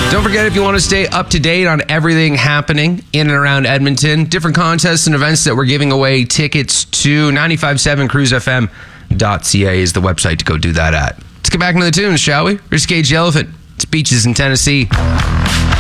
Don't forget, if you want to stay up to date on everything happening in and around Edmonton, different contests and events that we're giving away tickets to, 957cruisefm.ca is the website to go do that at. Let's get back into the tunes, shall we? Here's Cage the Elephant. It's Beaches in Tennessee.